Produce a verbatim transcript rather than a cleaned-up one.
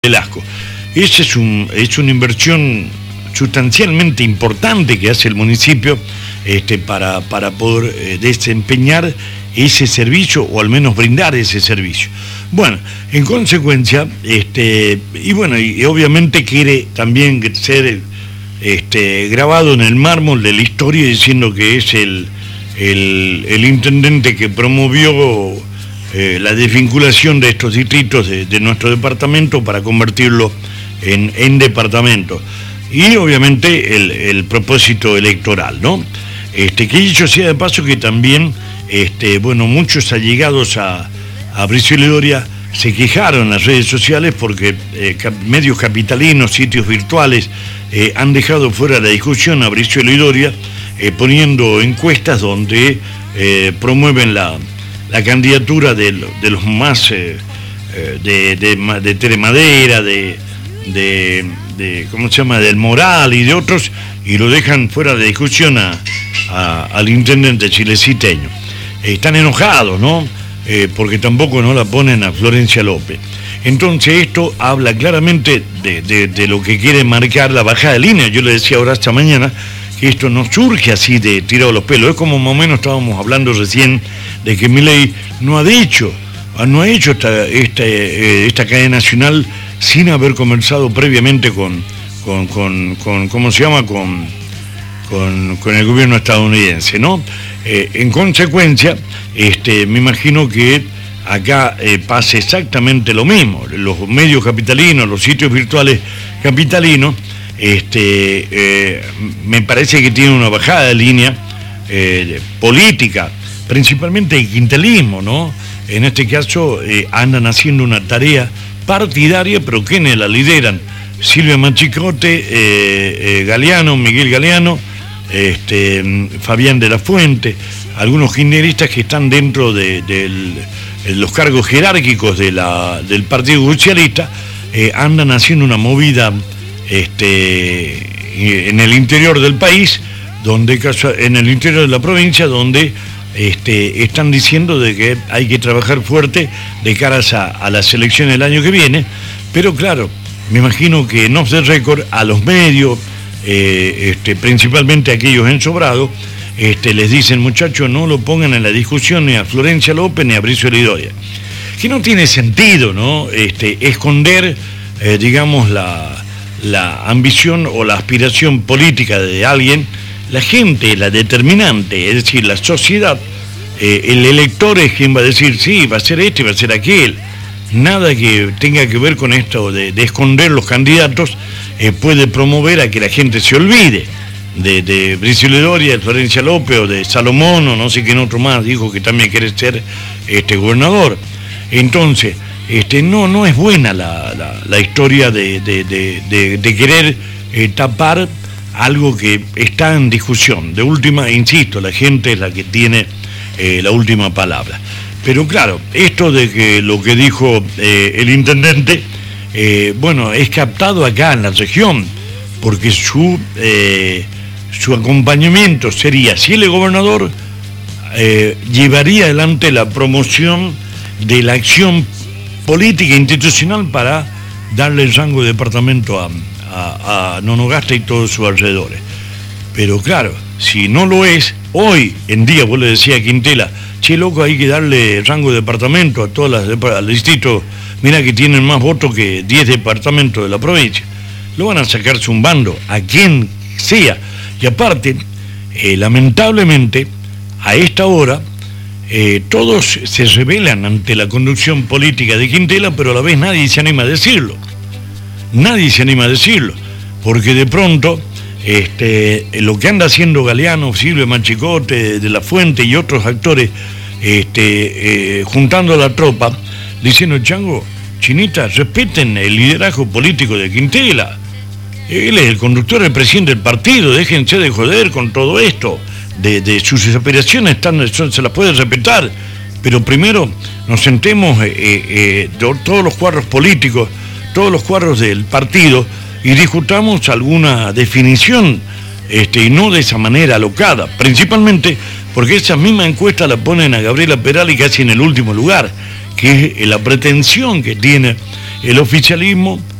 Velasco. Esa es, un, es una inversión sustancialmente importante que hace el municipio este, para, para poder eh, desempeñar ese servicio o al menos brindar ese servicio. Bueno, en consecuencia, este, y bueno, y, y obviamente quiere también ser este, grabado en el mármol de la historia diciendo que es el, el, el intendente que promovió Eh, la desvinculación de estos distritos de, de nuestro departamento para convertirlo en, en departamento. Y obviamente el, el propósito electoral, ¿no? Este, que dicho sea de paso que también, este, bueno, muchos allegados a, a Brizuela y Doria se quejaron en las redes sociales porque eh, cap, medios capitalinos, sitios virtuales, eh, han dejado fuera de la discusión a Brizuela y Doria, eh, poniendo encuestas donde eh, promueven la la candidatura de, de los más eh, de, de, de Tere Madera, de, de, de ¿cómo se llama?, del Moral y de otros, y lo dejan fuera de discusión a, a, al intendente chileciteño. Eh, están enojados, ¿no? Eh, porque tampoco no la ponen a Florencia López. Entonces esto habla claramente de, de, de lo que quiere marcar la bajada de línea. Yo le decía ahora esta mañana que esto no surge así de tirado los pelos. Es como más o menos estábamos hablando recién de que Milei no ha dicho, no ha hecho esta, esta, esta cadena nacional sin haber conversado previamente con, con, con, con ¿cómo se llama?, con, con, con el gobierno estadounidense, ¿no? Eh, en consecuencia, este, me imagino que acá eh, pasa exactamente lo mismo. Los medios capitalinos, los sitios virtuales capitalinos, Este, eh, me parece que tiene una bajada de línea eh, política, principalmente el quintelismo, ¿no? En este caso eh, andan haciendo una tarea partidaria, pero quienes la lideran: Silvia Machicote, eh, eh, Galeano, Miguel Galeano, este, Fabián de la Fuente, algunos kirchneristas que están dentro de, de, de los cargos jerárquicos de la, del Partido Socialista, eh, andan haciendo una movida Este, en el interior del país, donde en el interior de la provincia, donde este, están diciendo de que hay que trabajar fuerte de caras a, a las elecciones del año que viene. Pero claro, me imagino que en off the record a los medios, eh, este, principalmente a aquellos ensobrados, este, les dicen: muchachos, no lo pongan en la discusión ni a Florencia López ni a Brizuela y Doria. Que no tiene sentido, ¿no? Este, esconder, eh, digamos, la la ambición o la aspiración política de alguien. La gente, la determinante, es decir, la sociedad, eh, el elector es quien va a decir: sí, va a ser este, va a ser aquel. Nada que tenga que ver con esto de, de esconder los candidatos eh, puede promover a que la gente se olvide de, de Brizuela y Doria, de Florencia López o de Salomón o no sé quién otro más dijo que también quiere ser este gobernador. Entonces, Este, no, no es buena la, la, la historia de, de, de, de, de querer eh, tapar algo que está en discusión. De última, insisto, la gente es la que tiene eh, la última palabra. Pero claro, esto de que lo que dijo eh, el intendente, eh, bueno, es captado acá en la región, porque su, eh, su acompañamiento sería, si él es gobernador, eh, llevaría adelante la promoción de la acción política institucional para darle el rango de departamento a, a, a Nonogasta y todos sus alrededores. Pero claro, si no lo es, hoy en día, vos le decías a Quintela: che, loco, hay que darle rango de departamento a todas las al distrito, mira que tienen más votos que diez departamentos de la provincia. Lo van a sacar zumbando a quien sea. Y aparte, eh, lamentablemente, a esta hora, Eh, todos se rebelan ante la conducción política de Quintela, pero a la vez nadie se anima a decirlo. Nadie se anima a decirlo, porque de pronto este, lo que anda haciendo Galeano, Silvia Machicote, de la Fuente y otros actores, este, eh, juntando a la tropa, diciendo: Chango, Chinita, respeten el liderazgo político de Quintela. Él es el conductor, el presidente del partido, déjense de joder con todo esto. De, de sus aspiraciones están, se las puede respetar, pero primero nos sentemos eh, eh, todos los cuadros políticos, todos los cuadros del partido, y discutamos alguna definición, este, y no de esa manera alocada, principalmente porque esa misma encuesta la ponen a Gabriela Perales casi en el último lugar, que es la pretensión que tiene el oficialismo